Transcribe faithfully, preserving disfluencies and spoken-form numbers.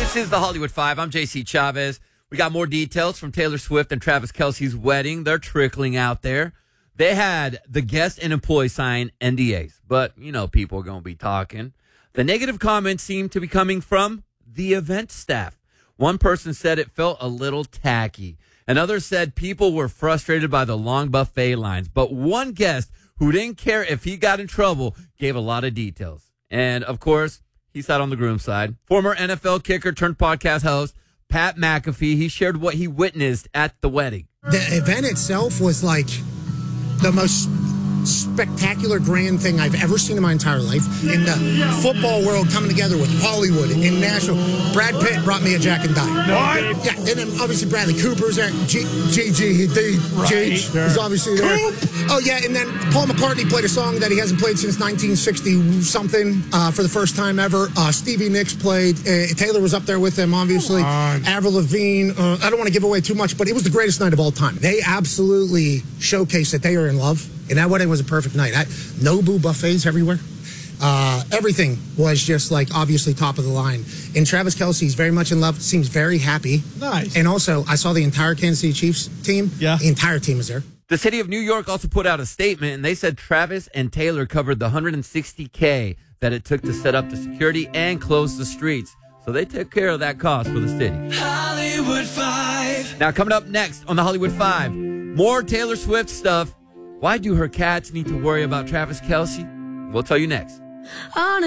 This is the Hollywood Five. I'm J C Chavez. We got more details from Taylor Swift and Travis Kelce's wedding. They're trickling out there. They had the guest and employee sign N D As, but, you know, people are going to be talking. The negative comments seem to be coming from the event staff. One person said it felt a little tacky. Another said people were frustrated by the long buffet lines. But one guest who didn't care if he got in trouble gave a lot of details. And, of course, he sat on the groom's side. Former N F L kicker turned podcast host Pat McAfee, he shared what he witnessed at the wedding. The event itself was like the most spectacular, grand thing I've ever seen in my entire life. In the football world coming together with Hollywood in Nashville. Brad Pitt brought me a Jack and Dine. What? Yeah, and then obviously Bradley Cooper's there. G G G D G is obviously there. Coop. Oh yeah, and then Paul McCartney played a song that he hasn't played since nineteen sixty something uh, for the first time ever. Uh, Stevie Nicks played. Uh, Taylor was up there with them, obviously. Avril Lavigne. Uh, I don't want to give away too much, but it was the greatest night of all time. They absolutely showcased that they are in love. And that wedding was a perfect night. I, Nobu buffets everywhere. Uh, everything was just like obviously top of the line. And Travis Kelce's very much in love, seems very happy. Nice. And also, I saw the entire Kansas City Chiefs team. Yeah. The entire team is there. The city of New York also put out a statement, and they said Travis and Taylor covered the one hundred sixty thousand dollars that it took to set up the security and close the streets. So they took care of that cost for the city. Hollywood Five. Now, coming up next on the Hollywood Five, more Taylor Swift stuff. Why do her cats need to worry about Travis Kelce? We'll tell you next. On